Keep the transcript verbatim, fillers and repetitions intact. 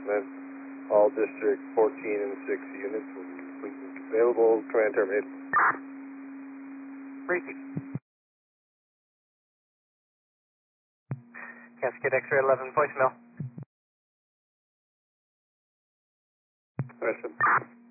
commence. All District fourteen and six units will be completely available. Command terminated. Briefing. Cascade X-ray eleven, voicemail. Question.